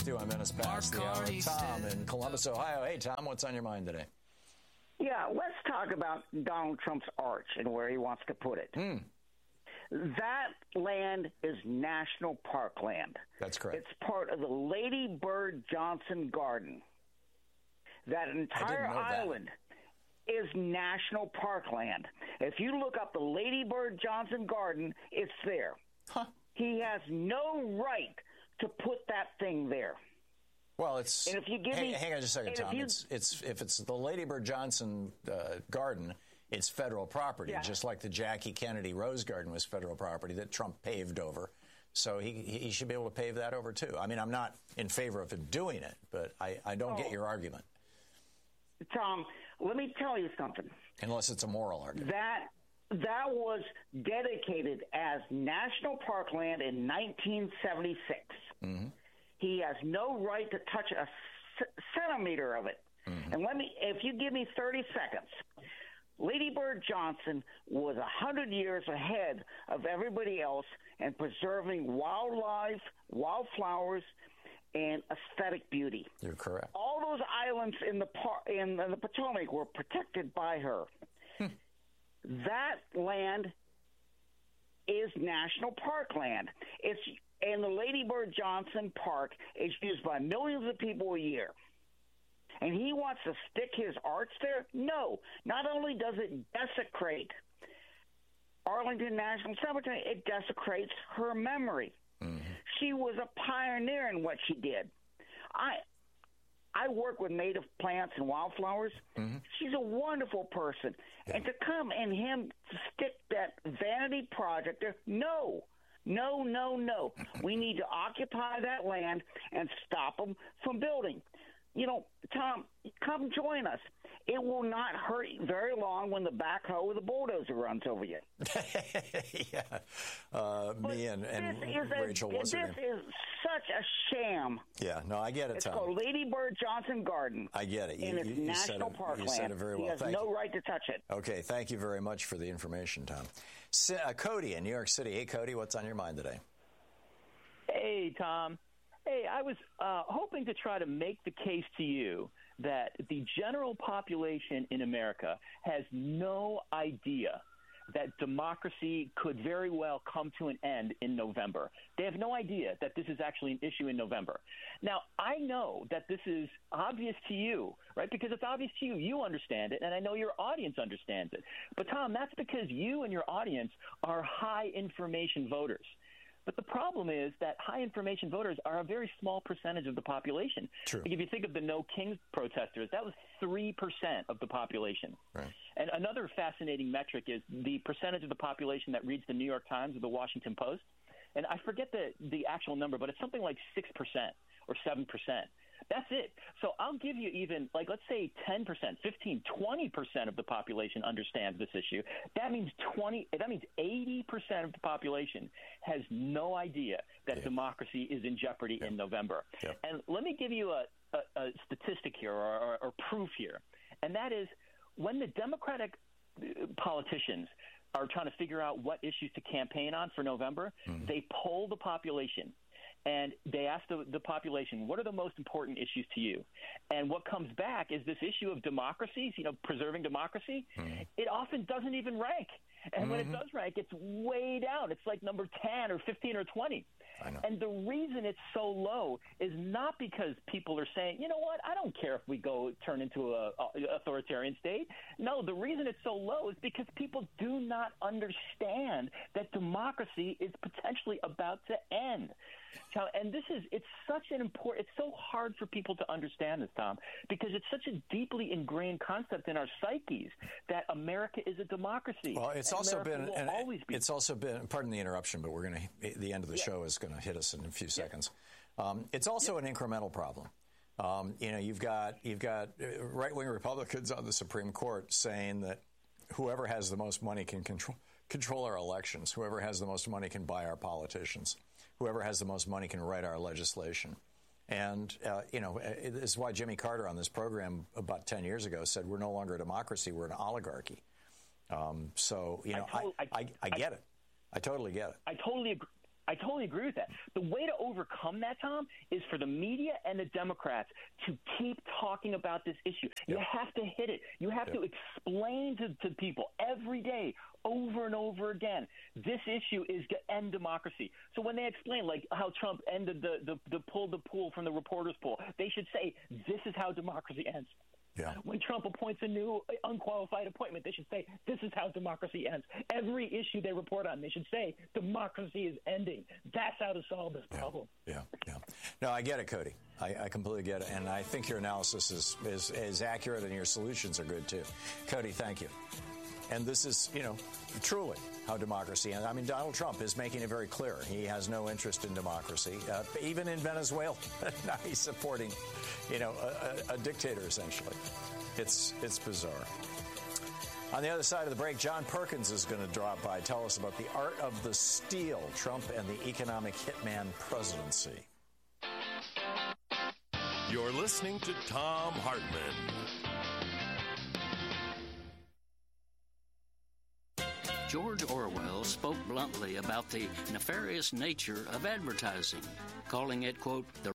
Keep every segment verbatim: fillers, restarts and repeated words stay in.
fifty-one minutes past the hour. Tom in Columbus, Ohio. Hey, Tom, what's on your mind today? Yeah, let's talk about Donald Trump's arch and where he wants to put it. Mm. That land is national park land. That's correct. It's part of the Lady Bird Johnson Garden. That entire island that. is national park land. If you look up the Lady Bird Johnson Garden, it's there. Huh. He has no right to put that thing there. Well, it's. And if you give hang, me, hang on just a second, Tom. You, it's it's if it's the Lady Bird Johnson uh, Garden, it's federal property, yeah. just like the Jackie Kennedy Rose Garden was federal property that Trump paved over. So he he should be able to pave that over too. I mean, I'm not in favor of him doing it, but I, I don't oh. get your argument. Tom, let me tell you something. Unless it's a moral argument. That that was dedicated as national park land in nineteen seventy-six. Mm-hmm. He has no right to touch a c- centimeter of it. Mm-hmm. And let me, if you give me thirty seconds, Lady Bird Johnson was a hundred years ahead of everybody else in preserving wildlife, wildflowers, and aesthetic beauty. You're correct. All those islands in the par- in the Potomac were protected by her. Hmm. That land is national park land. It's and the Lady Bird Johnson Park is used by millions of people a year. And he wants to stick his arch there? No. Not only does it desecrate Arlington National Cemetery, it desecrates her memory. Mm-hmm. She was a pioneer in what she did. I I work with native plants and wildflowers. Mm-hmm. She's a wonderful person. Yeah. And to come and him to stick that vanity project there, no. No, no, no. We need to occupy that land and stop them from building. You know, Tom, come join us. It will not hurt very long when the backhoe or the bulldozer runs over you. yeah. Uh, me and, and Rachel a, was This is such a sham. Yeah, no, I get it, it's Tom. It's called Lady Bird Johnson Garden. I get it. You, and it's you, you national said it, park you land. said it very well. He has thank no you. right to touch it. Okay, thank you very much for the information, Tom. C- uh, Cody in New York City. Hey, Cody, what's on your mind today? Hey, Tom. Hey, I was uh, hoping to try to make the case to you that the general population in America has no idea that democracy could very well come to an end in November. They have no idea that this is actually an issue in November. Now, I know that this is obvious to you, right? Because it's obvious to you. You understand it, and I know your audience understands it. But, Tom, that's because you and your audience are high information voters. But the problem is that high-information voters are a very small percentage of the population. True. Like if you think of the No Kings protesters, that was three percent of the population. Right. And another fascinating metric is the percentage of the population that reads the New York Times or the Washington Post. And I forget the, the actual number, but it's something like six percent or seven percent. That's it. So I'll give you even, like, let's say ten percent, fifteen, twenty percent of the population understands this issue. That means twenty. That means eighty percent of the population has no idea that yeah. democracy is in jeopardy yeah. in November. Yeah. And let me give you a, a, a statistic here or, or, or proof here, and that is when the Democratic politicians are trying to figure out what issues to campaign on for November, mm-hmm. they poll the population. And they ask the, the population, what are the most important issues to you? And what comes back is this issue of democracy, you know, preserving democracy. Mm-hmm. It often doesn't even rank. And mm-hmm. when it does rank, it's way down. It's like number ten or fifteen or twenty. I know. And the reason it's so low is not because people are saying, you know what, I don't care if we go turn into a, a authoritarian state. No, the reason it's so low is because people do not understand that democracy is potentially about to end. Now, and this is, it's such an important, it's so hard for people to understand this, Tom, because it's such a deeply ingrained concept in our psyches that America is a democracy. Well, it's also America been, will always be. It's also been, pardon the interruption, but we're going to, the end of the yeah. show is going to hit us in a few seconds. Um, it's also yeah. an incremental problem. Um, you know, you've got you've got right-wing Republicans on the Supreme Court saying that whoever has the most money can control control our elections. Whoever has the most money can buy our politicians. Whoever has the most money can write our legislation. And, uh, you know, this is why Jimmy Carter on this program about ten years ago said we're no longer a democracy, we're an oligarchy. Um, so, you know, I, I, I, I get it. I totally get it. I totally agree. I totally agree with that. The way to overcome that, Tom, is for the media and the Democrats to keep talking about this issue. You yep. have to hit it. You have yep. to explain to, to people every day, over and over again, this issue is to end democracy. So when they explain, like how Trump ended the, the, the pulled the pool from the reporters' pool, they should say, this is how democracy ends. Yeah. When Trump appoints a new unqualified appointment, they should say, this is how democracy ends. Every issue they report on, they should say, democracy is ending. That's how to solve this problem. Yeah, yeah. yeah. No, I get it, Cody. I, I completely get it. And I think your analysis is, is, is accurate and your solutions are good, too. Cody, thank you. And this is, you know, truly how democracy ends. I mean, Donald Trump is making it very clear. He has no interest in democracy. Uh, even in Venezuela, now he's supporting, you know, a, a, a dictator, essentially. It's, it's bizarre. On the other side of the break, John Perkins is going to drop by, tell us about the art of the steal, Trump and the economic hitman presidency. You're listening to Thom Hartmann. George Orwell spoke bluntly about the nefarious nature of advertising, calling it, quote, the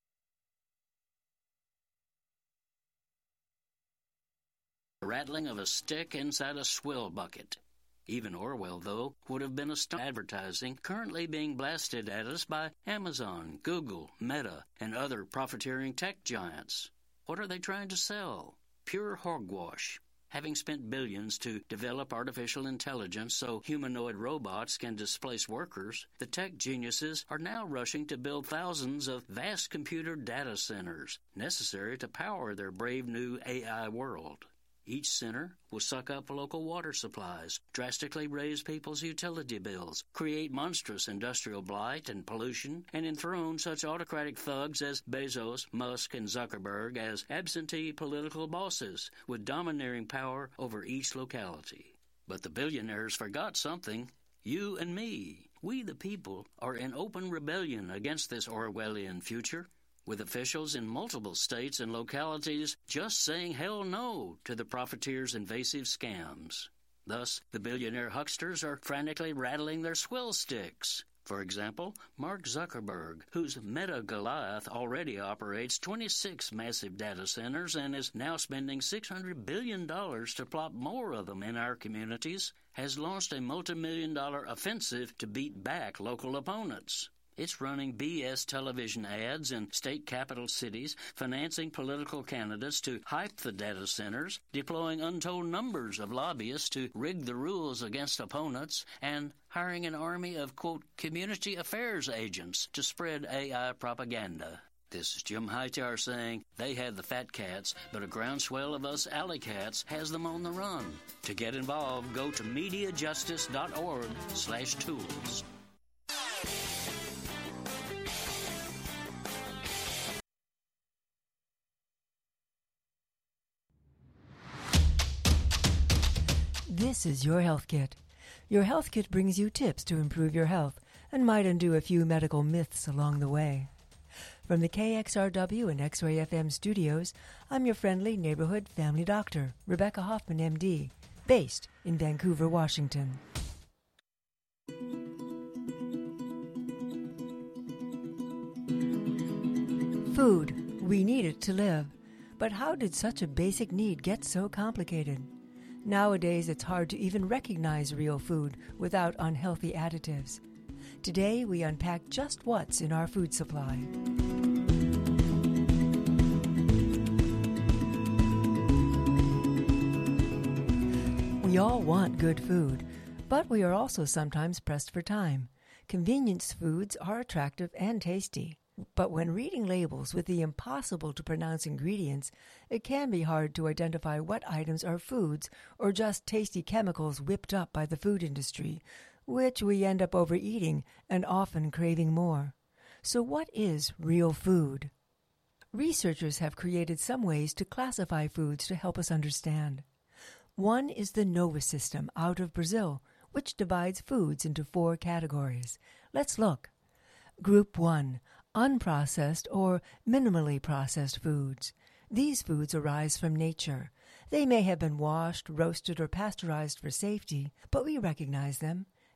rattling of a stick inside a swill bucket. Even Orwell, though, would have been astonished at advertising currently being blasted at us by Amazon, Google, Meta, and other profiteering tech giants. What are they trying to sell? Pure hogwash. Having spent billions to develop artificial intelligence so humanoid robots can displace workers, the tech geniuses are now rushing to build thousands of vast computer data centers necessary to power their brave new A I world. Each center will suck up local water supplies, drastically raise people's utility bills, create monstrous industrial blight and pollution, and enthrone such autocratic thugs as Bezos, Musk, and Zuckerberg as absentee political bosses with domineering power over each locality. But the billionaires forgot something. You and me, we the people, are in open rebellion against this Orwellian future, with officials in multiple states and localities just saying hell no to the profiteers' invasive scams. Thus, the billionaire hucksters are frantically rattling their swill sticks. For example, Mark Zuckerberg, whose Meta Goliath already operates twenty-six massive data centers and is now spending six hundred billion dollars to plop more of them in our communities, has launched a multi-million dollar offensive to beat back local opponents. It's running B S television ads in state capital cities, financing political candidates to hype the data centers, deploying untold numbers of lobbyists to rig the rules against opponents, and hiring an army of, quote, community affairs agents to spread A I propaganda. This is Jim Hightower saying they had the fat cats, but a groundswell of us alley cats has them on the run. To get involved, go to MediaJustice.org slash tools. This is Your Health Kit. Your Health Kit brings you tips to improve your health and might undo a few medical myths along the way. From the K X R W and X-Ray F M studios, I'm your friendly neighborhood family doctor, Rebecca Hoffman, M D, based in Vancouver, Washington. Food. We need it to live. But how did such a basic need get so complicated? Nowadays, it's hard to even recognize real food without unhealthy additives. Today, we unpack just what's in our food supply. We all want good food, but we are also sometimes pressed for time. Convenience foods are attractive and tasty. But when reading labels with the impossible-to-pronounce ingredients, it can be hard to identify what items are foods or just tasty chemicals whipped up by the food industry, which we end up overeating and often craving more. So what is real food? Researchers have created some ways to classify foods to help us understand. One is the NOVA system out of Brazil, which divides foods into four categories. Let's look. Group one. Unprocessed or minimally processed foods. These foods arise from nature. They may have been washed, roasted, or pasteurized for safety, but we recognize them.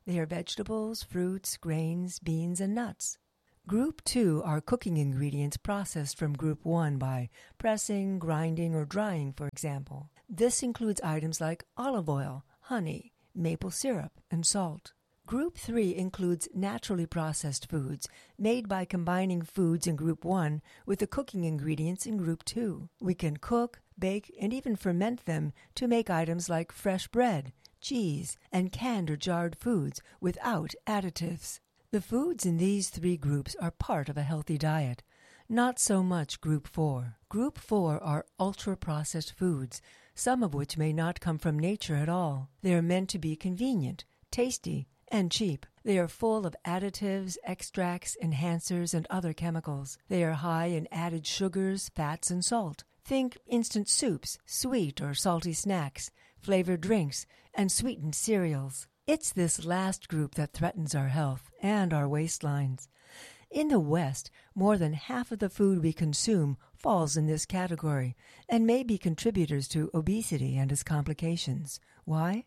They are vegetables, fruits, grains, beans, and nuts. Group two are cooking ingredients processed from Group one by pressing, grinding, or drying, for example. This includes items like olive oil, honey, maple syrup, and salt. Group three includes naturally processed foods made by combining foods in Group one with the cooking ingredients in Group two. We can cook, bake, and even ferment them to make items like fresh bread, cheese, and canned or jarred foods without additives. The foods in these three groups are part of a healthy diet. Not so much Group four. Group four are ultra-processed foods, some of which may not come from nature at all. They are meant to be convenient, tasty, and cheap. They are full of additives, extracts, enhancers, and other chemicals. They are high in added sugars, fats, and salt. Think instant soups, sweet or salty snacks, flavored drinks, and sweetened cereals. It's this last group that threatens our health and our waistlines. In the West, more than half of the food we consume falls in this category and may be contributors to obesity and its complications. Why?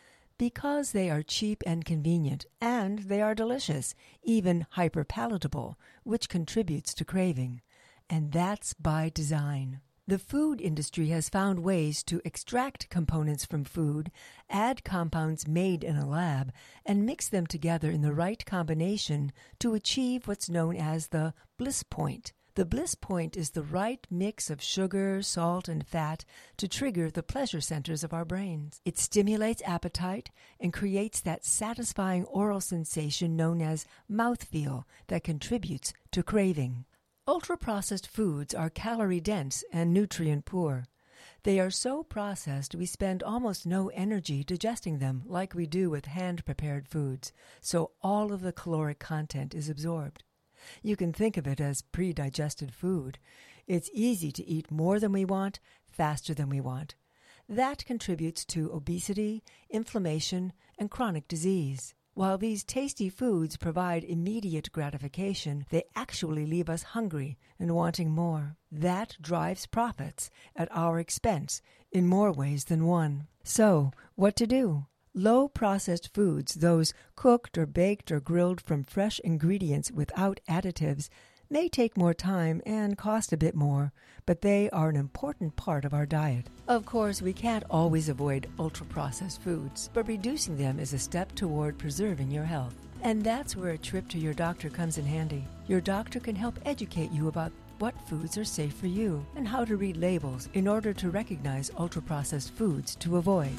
Because they are cheap and convenient, and they are delicious, even hyperpalatable, which contributes to craving. And that's by design. The food industry has found ways to extract components from food, add compounds made in a lab, and mix them together in the right combination to achieve what's known as the bliss point. The bliss point is the right mix of sugar, salt, and fat to trigger the pleasure centers of our brains. It stimulates appetite and creates that satisfying oral sensation known as mouthfeel that contributes to craving. Ultra-processed foods are calorie-dense and nutrient-poor. They are so processed we spend almost no energy digesting them like we do with hand-prepared foods, so all of the caloric content is absorbed. You can think of it as pre-digested food. It's easy to eat more than we want, faster than we want. That contributes to obesity, inflammation, and chronic disease. While these tasty foods provide immediate gratification, they actually leave us hungry and wanting more. That drives profits at our expense in more ways than one. So, what to do? Low-processed foods, those cooked or baked or grilled from fresh ingredients without additives, may take more time and cost a bit more, but they are an important part of our diet. Of course, we can't always avoid ultra-processed foods, but reducing them is a step toward preserving your health. And that's where a trip to your doctor comes in handy. Your doctor can help educate you about what foods are safe for you and how to read labels in order to recognize ultra-processed foods to avoid.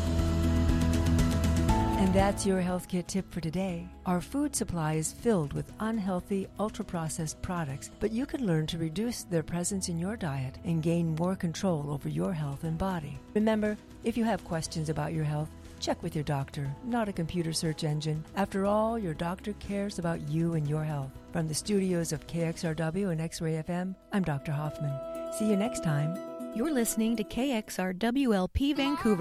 And that's your Health Kit tip for today. Our food supply is filled with unhealthy, ultra-processed products, but you can learn to reduce their presence in your diet and gain more control over your health and body. Remember, if you have questions about your health, check with your doctor, not a computer search engine. After all, your doctor cares about you and your health. From the studios of K X R W and X-Ray F M, I'm Doctor Hoffman. See you next time. You're listening to K X R W L P Vancouver.